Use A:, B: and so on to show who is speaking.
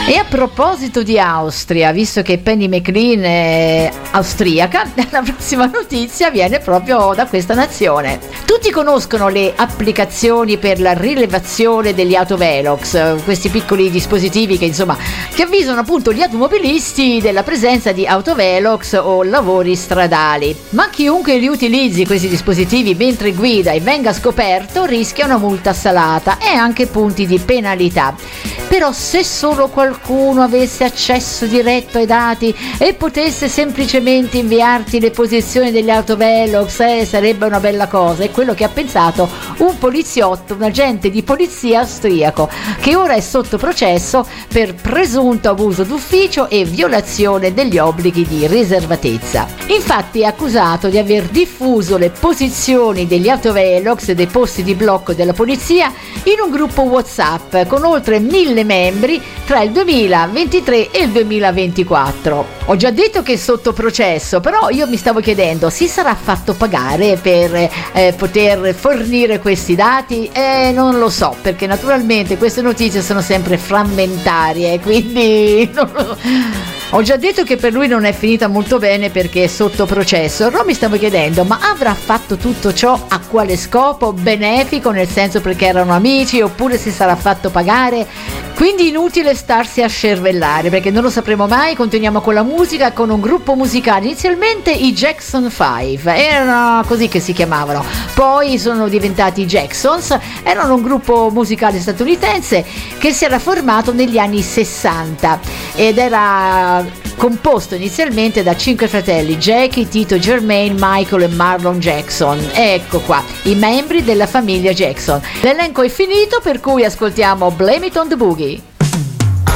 A: E a proposito di Austria, visto che Penny McLean è austriaca, la prossima notizia viene proprio da questa nazione. Tutti conoscono le applicazioni per la rilevazione degli autovelox, questi piccoli dispositivi che avvisano appunto gli automobilisti della presenza di autovelox o lavori stradali. Ma chiunque li utilizzi questi dispositivi mentre guida e venga scoperto rischia una multa salata e anche punti di penalità. Però se solo qualcuno avesse accesso diretto ai dati e potesse semplicemente inviarti le posizioni degli autovelox, sarebbe una bella cosa. È quello che ha pensato un poliziotto, un agente di polizia austriaco, che ora è sotto processo per presunto abuso d'ufficio e violazione degli obblighi di riservatezza. Infatti è accusato di aver diffuso le posizioni degli autovelox e dei posti di blocco della polizia in un gruppo WhatsApp con oltre 1000 membri tra il 2023 e il 2024. Ho già detto che è sotto processo, però io mi stavo chiedendo, si sarà fatto pagare per poter fornire questi dati? Non lo so, perché naturalmente queste notizie sono sempre frammentarie, quindi non lo so. Ho già detto che per lui non è finita molto bene perché è sotto processo, però mi stavo chiedendo, ma avrà fatto tutto ciò a quale scopo? Benefico, nel senso perché erano amici, oppure si sarà fatto pagare? Quindi inutile starsi a scervellare, perché non lo sapremo mai. Continuiamo con la musica, con un gruppo musicale, inizialmente i Jackson 5, erano così che si chiamavano, poi sono diventati i Jacksons, erano un gruppo musicale statunitense che si era formato negli anni 60 ed era composto inizialmente da 5 fratelli: Jackie, Tito, Jermaine, Michael e Marlon Jackson. Ecco qua, i membri della famiglia Jackson. L'elenco è finito, per cui ascoltiamo Blame It on the Boogie.